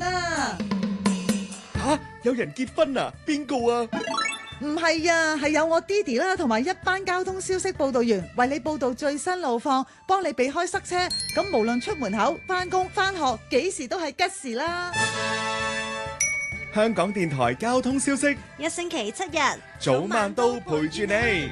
啊！ 有人結婚啊？邊個啊？ 唔係啊，係有我 Didi 啦，同埋一班交通消息報道員為你報道最新路況，幫你避開塞車。咁無論出門口、返工、返學，幾時都係吉時啦！ 香港電台交通消息， 一星期7日， 早晚都陪住你。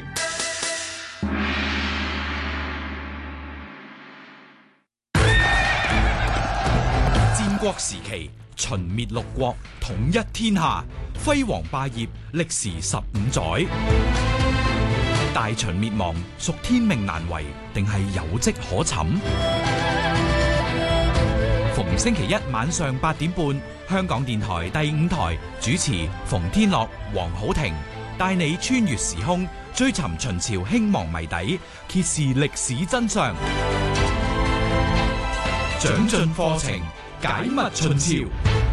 戰國時期，秦滅六國，統一天下，輝煌霸業，歷時15載。大秦滅亡，屬天命難違，定係有跡可尋？逢星期一晚上8點半，香港電台第5台主持馮天樂、黃好庭，帶你穿越時空，追尋秦朝興亡謎底，揭示歷史真相。長進課程，解密秦朝。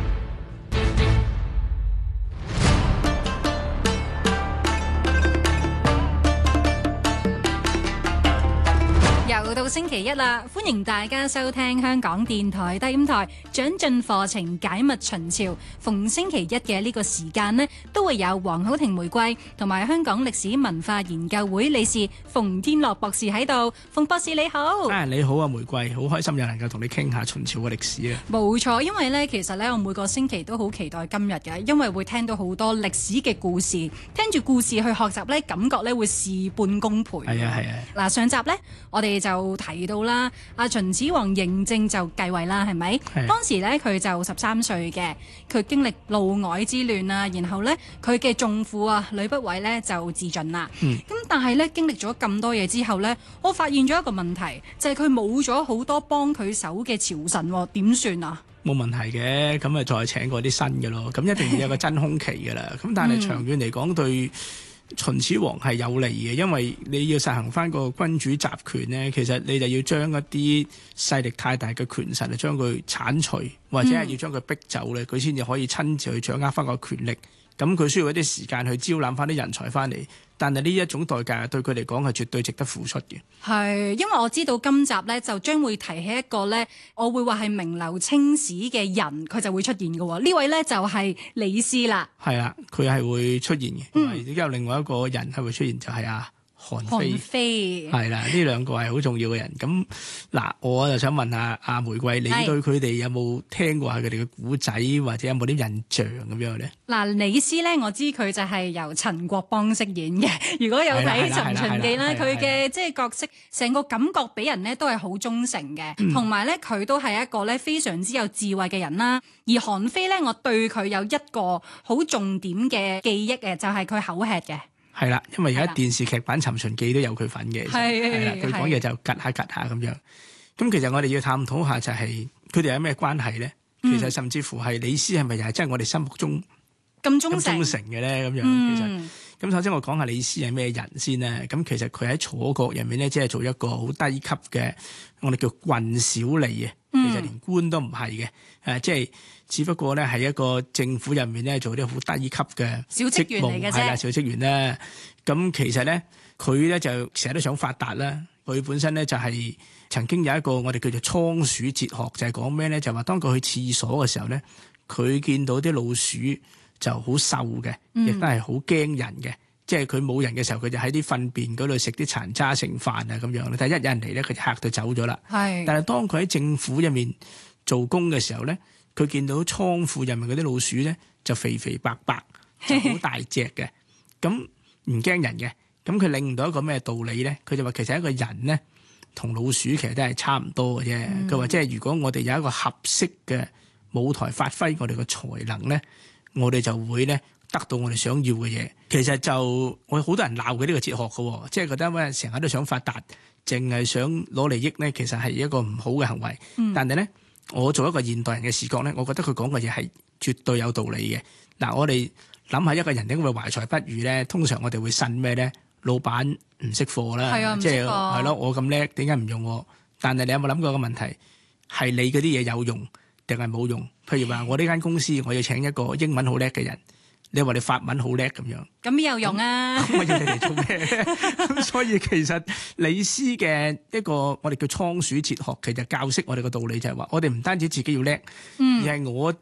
又到星期一啦，歡迎大家收聽香港電台第5台長進課程解密秦朝。逢星期一嘅呢個時間呢，都會有黃好庭玫瑰同埋香港歷史文化研究會理事馮天樂博士喺度。馮博士你好。 你好啊，玫瑰，好開心有能夠同你傾下秦朝嘅歷史啊。 冇錯，因為呢，其實呢，我每個星期都好期待今日嘅，因為會聽到好多歷史嘅故事，聽住故事去學習呢，感覺呢會事半功倍。 係啊。 嗱，上集呢，我哋就提到啦，阿秦始皇嬴政就繼位啦，係咪？當時咧佢就13歲嘅，佢經歷嫪毐之亂啊，然後咧佢嘅仲父啊呂不韋咧就自盡啦。咁但係咧經歷咗咁多嘢之後咧，我發現咗一個問題，就係佢冇咗好多幫佢手嘅朝臣，點算啊？ 冇問題嘅，咁啊再請過啲新嘅咯，咁一定要有個真空期㗎啦。咁但係長遠嚟講對秦始皇係有利嘅，因為你要實行翻個君主集權呢，其實你就要將一啲勢力太大嘅權臣啊，將佢剷除，或者係要將佢逼走咧，佢先至可以親自去掌握翻個權力。咁佢需要一啲時間去招攬翻啲人才翻嚟，但係呢一種代價對佢嚟講係絕對值得付出嘅。 係，因為我知道今集呢就將會提起一個呢，我會話係名留青史嘅人，佢就會出現嘅喎。呢位呢就係李斯啦。係啊，佢係會出現嘅。而家有另外一個人係會出現，就係韓非係啦，呢兩個係好重要嘅人。咁嗱，我就想問下阿玫瑰，你對佢哋有冇聽過下佢哋嘅古仔，或者有冇啲印象咁樣咧？ 嗱，李斯咧，我知佢就係由陳國邦飾演嘅。如果有睇《尋秦記》咧，佢嘅即係角色，成個感覺俾人咧都係好忠誠嘅，同埋咧佢都係一個咧非常之有智慧嘅人啦。而韓非咧，我對佢有一個好重點嘅記憶嘅，就係佢口吃嘅。 係啦，因為而家電視劇版《尋秦記》都有佢份嘅，係啦，佢講嘢就趌下咁樣。咁其實我哋要探討下就係佢哋有咩關係咧？其實甚至乎係李斯係咪又係真係我哋心目中咁忠誠嘅咧？咁樣其實咁首先我講下李斯係咩人先咧。咁其實佢喺楚國入面咧，只係做一個好低級嘅，我哋叫郡小吏啊。其實連官都唔係嘅，即係只不過咧係一個政府入面咧做啲好低級嘅小職員嚟嘅啫， 係啦，小職員啦。咁其實咧佢咧就成日都想發達啦。佢本身咧就係曾經有一個我哋叫做倉鼠哲學，就係講咩咧？就話當佢去廁所嘅時候咧，佢見到啲老鼠就好瘦嘅，亦都係好驚人嘅。即係佢冇人嘅時候，佢就喺啲糞便嗰度食啲殘渣剩飯啊咁樣。但係一有人嚟咧，佢就嚇到走咗啦。係。但係當佢喺政府入面做工嘅時候咧，佢見到倉庫入面嗰啲老鼠咧就肥肥白白，就好大隻嘅，咁唔驚人嘅。咁佢領悟到一個咩道理咧？佢就話其實一個人咧同老鼠其實都係差唔多嘅啫。佢話即係如果我哋有一個合適嘅舞台發揮我哋嘅才能咧，我哋就會咧得到我哋想要嘅嘢。其實就我好多人鬧佢呢個哲學嘅，即係覺得咩成日都想發達，淨係想攞利益咧，其實係一個唔好嘅行為。但係咧，我做一個現代人嘅視角咧，我覺得佢講嘅嘢係絕對有道理嘅。嗱，我哋諗下一個人點會懷才不遇咧？通常我哋會信咩咧？老闆唔識貨啦，即係係咯，我咁叻，點解唔用我？但係你有冇諗過個問題？係你嗰啲嘢有用定係冇用？譬如話我呢間公司，我要請一個英文好叻嘅人。你話你法文好叻咁樣， 咁邊有用啊？ 咁我要你嚟做咩？咁所以其實李斯嘅一個我哋叫倉鼠哲學，其實教識我哋個道理就係話，我哋唔單止自己要叻，而係我